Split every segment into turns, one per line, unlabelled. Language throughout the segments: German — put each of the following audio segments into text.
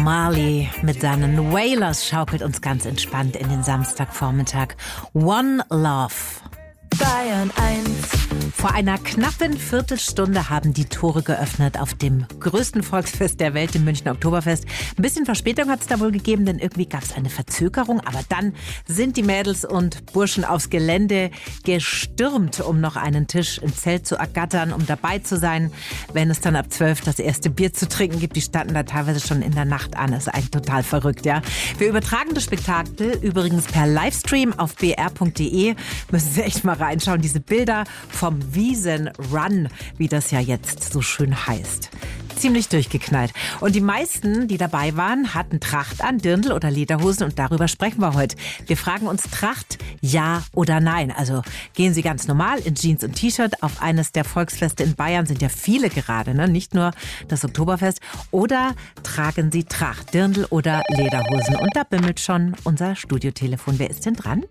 Marley mit seinen Wailers schaukelt uns ganz entspannt in den Samstagvormittag. One Love.
Bayern 1.
Vor einer knappen Viertelstunde haben die Tore geöffnet auf dem größten Volksfest der Welt, dem Münchner Oktoberfest. Ein bisschen Verspätung hat es da wohl gegeben, denn irgendwie gab es eine Verzögerung. Aber dann sind die Mädels und Burschen aufs Gelände gestürmt, um noch einen Tisch im Zelt zu ergattern, um dabei zu sein, wenn es dann ab 12 das erste Bier zu trinken gibt. Die standen da teilweise schon in der Nacht an. Das ist eigentlich total verrückt, ja. Wir übertragen das Spektakel übrigens per Livestream auf br.de. Müssen Sie echt mal reinschauen, diese Bilder vom Wiesn-Run, wie das ja jetzt so schön heißt. Ziemlich durchgeknallt. Und die meisten, die dabei waren, hatten Tracht an, Dirndl oder Lederhosen und darüber sprechen wir heute. Wir fragen uns Tracht, ja oder nein. Also gehen Sie ganz normal in Jeans und T-Shirt auf eines der Volksfeste in Bayern, sind ja viele gerade, ne? Nicht nur das Oktoberfest. Oder tragen Sie Tracht, Dirndl oder Lederhosen. Und da bimmelt schon unser Studiotelefon. Wer ist denn dran?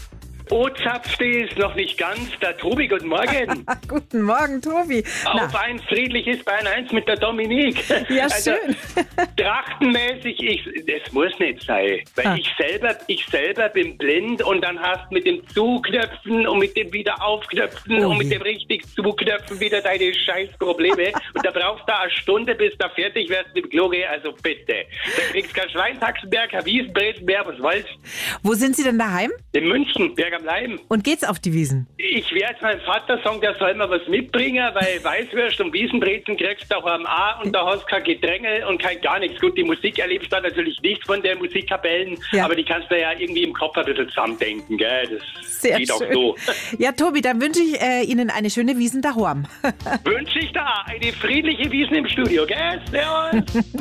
Zapfte ist noch nicht ganz. Der Tobi, guten Morgen.
Guten Morgen, Tobi.
Auf ein friedliches Bayern 1 mit der Dominik.
Ja,
also,
schön.
Trachtenmäßig, das muss nicht sein. Weil ich selber bin blind und dann hast mit dem Zuknöpfen und mit dem wieder Aufknöpfen und mit dem richtig Zuknöpfen wieder deine scheiß Probleme. Und da brauchst du eine Stunde, bis du fertig wirst mit dem Kloge. Also bitte. Da kriegst du kein Schweinshaxenberg, kein Wiesenbrezen mehr, was wollt's.
Wo sind Sie denn daheim?
In München, Berg am Leim.
Und geht's auf die Wiesn?
Ich werde meinem Vater sagen, der soll mir was mitbringen, weil Weißwürst und Wiesenbrezen kriegst du auch am A und da hast du kein Gedränge und kein gar nichts. Gut, die Musik erlebst du natürlich nicht von den Musikkapellen, aber die kannst du ja irgendwie im Kopf ein bisschen zusammendenken, gell? Das
sehr
geht
schön.
Auch so.
Ja, Tobi, dann wünsche ich Ihnen eine schöne Wiesn daheim.
Wünsche ich da eine friedliche Wiesn im Studio, gell? Servus.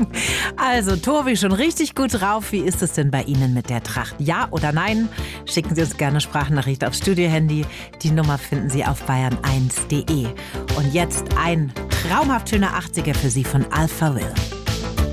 Also, Tobi, schon richtig gut drauf. Wie ist es denn bei Ihnen mit der Tracht? Ja oder nein? Schicken Sie uns gerne Sprachnachricht aufs Studiohandy. Die Nummer finden Sie auf bayern1.de. Und jetzt ein traumhaft schöner 80er für Sie von Alpha Will.